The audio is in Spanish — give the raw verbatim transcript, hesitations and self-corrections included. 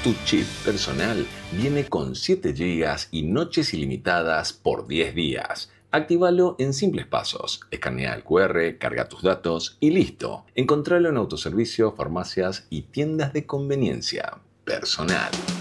Tu chip personal viene con siete gigas y noches ilimitadas por diez días. Actívalo en simples pasos. Escanea el cu erre, carga tus datos y listo. Encontralo en autoservicio, farmacias y tiendas de conveniencia. Personal.